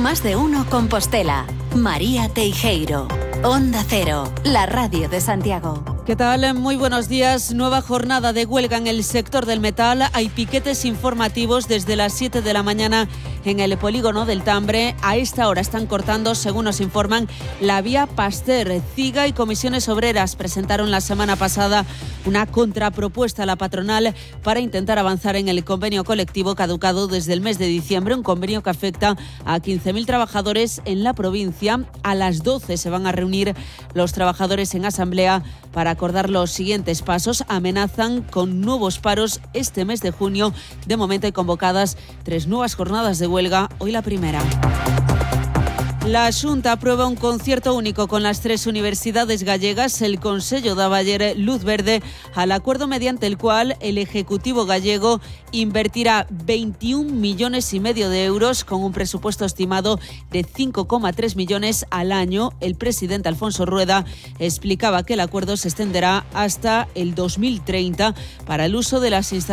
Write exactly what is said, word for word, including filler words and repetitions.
Más de uno Compostela. María Teijeiro. Onda Cero, la radio de Santiago. ¿Qué tal? Muy buenos días. Nueva jornada de huelga en el sector del metal. Hay piquetes informativos desde las siete de la mañana en el polígono del Tambre. A esta hora están cortando, según nos informan, la vía Pasteur. CIGA y comisiones obreras presentaron la semana pasada una contrapropuesta a la patronal para intentar avanzar en el convenio colectivo caducado desde el mes de diciembre, un convenio que afecta a quince mil trabajadores en la provincia. A las doce se van a reunir los trabajadores en asamblea para acordar los siguientes pasos. Amenazan con nuevos paros este mes de junio. De momento hay convocadas tres nuevas jornadas de huelga, hoy la primera. La Xunta aprueba un concierto único con las tres universidades gallegas. El Consello daba ayer luz verde al acuerdo mediante el cual el Ejecutivo gallego invertirá veintiún millones y medio de euros con un presupuesto estimado de cinco coma tres millones al año. El presidente Alfonso Rueda explicaba que el acuerdo se extenderá hasta el dos mil treinta para el uso de las instalaciones